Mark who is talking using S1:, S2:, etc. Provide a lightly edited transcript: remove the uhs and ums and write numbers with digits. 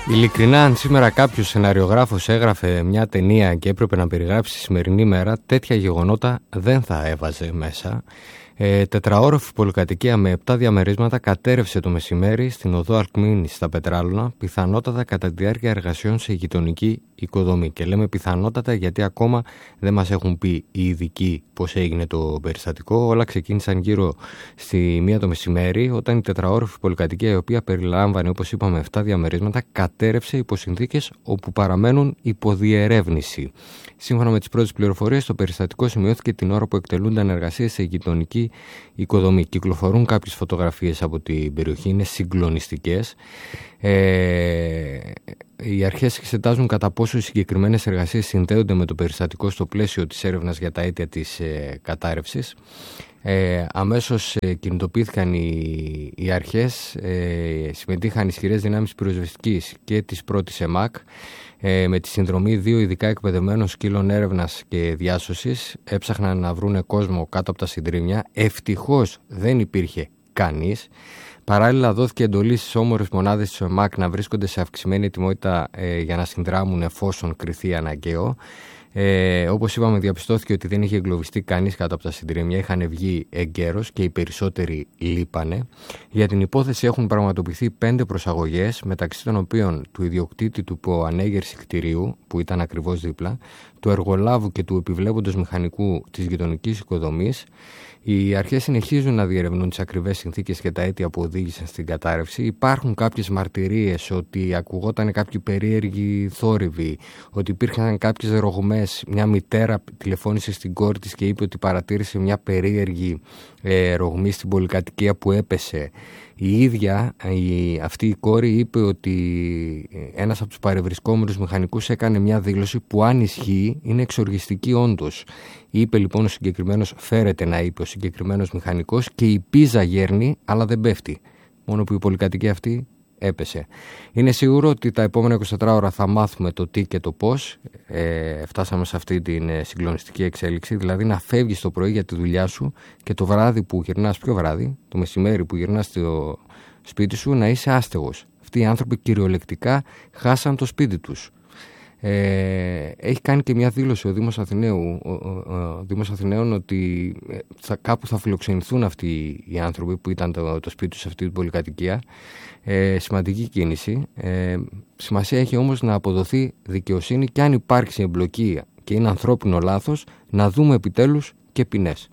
S1: Ειλικρινά, αν σήμερα κάποιος σεναριογράφος έγραφε μια ταινία και έπρεπε να περιγράψει τη σημερινή μέρα, τέτοια γεγονότα δεν θα έβαζε μέσα. Τετραόροφη πολυκατοικία με 7 διαμερίσματα κατέρευσε το μεσημέρι στην οδό Αλκμήνης στα Πετράλωνα, πιθανότατα κατά τη διάρκεια εργασιών σε γειτονική οικοδομή. Και λέμε πιθανότατα γιατί ακόμα δεν μας έχουν πει οι ειδικοί πώς έγινε το περιστατικό. Όλα ξεκίνησαν γύρω στη 1 το μεσημέρι, όταν η τετραόροφη πολυκατοικία, η οποία περιλάμβανε, όπως είπαμε, 7 διαμερίσματα, κατέρευσε υπό συνθήκες όπου παραμένουν υποδιερεύνηση. Σύμφωνα με τις πρώτες πληροφορίες, το περιστατικό σημειώθηκε την ώρα που εκτελούνταν εργασίες σε γειτονική οικοδομή. Κυκλοφορούν κάποιες φωτογραφίες από την περιοχή, είναι συγκλονιστικές. Οι αρχές εξετάζουν κατά πόσο οι συγκεκριμένες εργασίες συνδέονται με το περιστατικό στο πλαίσιο της έρευνας για τα αίτια της κατάρρευσης. Αμέσως κινητοποιήθηκαν οι αρχές, συμμετείχαν ισχυρές δυνάμεις πυροσβεστικής και της πρώτης ΕΜΑΚ, με τη συνδρομή 2 ειδικά εκπαιδευμένων σκύλων έρευνας και διάσωσης. Έψαχναν να βρούνε κόσμο κάτω από τα συντρίμμια. Ευτυχώς δεν υπήρχε κανείς. Παράλληλα δόθηκε εντολή στις όμορες μονάδες της ΕΜΑΚ να βρίσκονται σε αυξημένη ετοιμότητα για να συνδράμουν εφόσον κριθεί αναγκαίο. Όπως είπαμε, διαπιστώθηκε ότι δεν είχε εγκλωβιστεί κανείς κάτω από τα συντρίμμια, είχαν βγει εγκαίρως και οι περισσότεροι λείπανε. Για την υπόθεση έχουν πραγματοποιηθεί 5 προσαγωγές, μεταξύ των οποίων του ιδιοκτήτη του προανέγερση κτηρίου, που ήταν ακριβώς δίπλα, του εργολάβου και του επιβλέποντος μηχανικού της γειτονικής οικοδομής. Οι αρχές συνεχίζουν να διερευνούν τις ακριβές συνθήκες και τα αίτια που οδήγησαν στην κατάρρευση. Υπάρχουν κάποιες μαρτυρίες ότι ακουγόταν κάποιοι περίεργοι θόρυβοι, ότι υπήρχαν κάποιες ρογμές. Μια μητέρα τηλεφώνησε στην κόρη της και είπε ότι παρατήρησε μια περίεργη ρογμή στην πολυκατοικία που έπεσε. Η ίδια αυτή η κόρη είπε ότι ένας από τους παρευρισκόμενους μηχανικούς έκανε μια δήλωση που, αν ισχύει, είναι εξοργιστική όντως. Είπε λοιπόν ο συγκεκριμένος, φέρεται να είπε ο συγκεκριμένος μηχανικός, και η πίζα γέρνει αλλά δεν πέφτει. Μόνο που η πολυκατοικία αυτή έπεσε. Είναι σίγουρο ότι τα επόμενα 24 ώρα θα μάθουμε το τι και το πώς. Φτάσαμε σε αυτή την συγκλονιστική εξέλιξη, δηλαδή να φεύγεις το πρωί για τη δουλειά σου και το βράδυ που γυρνάς, ποιο βράδυ, το μεσημέρι που γυρνάς στο σπίτι σου, να είσαι άστεγος. Αυτοί οι άνθρωποι κυριολεκτικά χάσαν το σπίτι τους. Έχει κάνει και μια δήλωση ο Δήμος Αθηναίων ότι κάπου θα φιλοξενηθούν αυτοί οι άνθρωποι που ήταν το σπίτι τους σε αυτή την πολυκατοικία. Σημαντική κίνηση. Σημασία έχει όμως να αποδοθεί δικαιοσύνη, και αν υπάρξει εμπλοκή και είναι ανθρώπινο λάθος, να δούμε επιτέλους και ποινές.